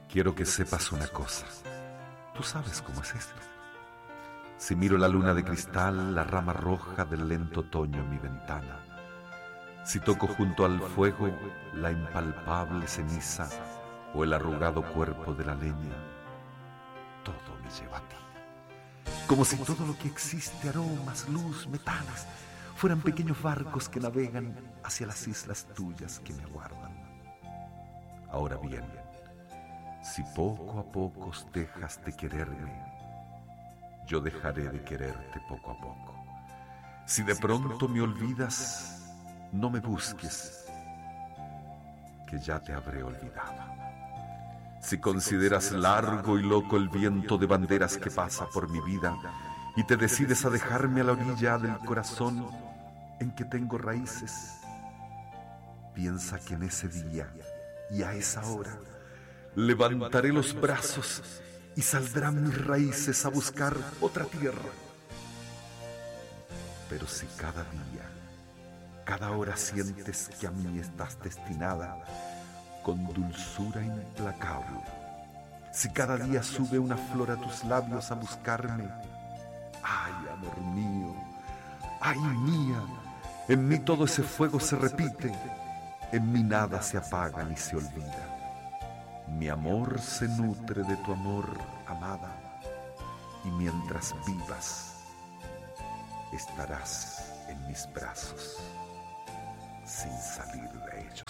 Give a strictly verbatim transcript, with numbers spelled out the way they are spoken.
Quiero que sepas una cosa. Tú sabes cómo es esto. Si miro la luna de cristal, la rama roja del lento otoño en mi ventana, si toco junto al fuego la impalpable ceniza o el arrugado cuerpo de la leña, todo me lleva a ti. Como si todo lo que existe, aromas, luz, metales, fueran pequeños barcos que navegan hacia las islas tuyas que me aguardan. Ahora bien, si poco a poco dejas de quererme, yo dejaré de quererte poco a poco. Si de pronto me olvidas, no me busques, que ya te habré olvidado. Si consideras largo y loco el viento de banderas que pasa por mi vida y te decides a dejarme a la orilla del corazón en que tengo raíces, piensa que en ese día y a esa hora levantaré los brazos y saldrán mis raíces a buscar otra tierra. Pero si cada día, cada hora sientes que a mí estás destinada con dulzura implacable, si cada día sube una flor a tus labios a buscarme, ay, amor mío, ay, mía, en mí todo ese fuego se repite, en mí nada se apaga ni se olvida. Mi amor se nutre de tu amor, amada, y mientras vivas, estarás en mis brazos sin salir de ellos.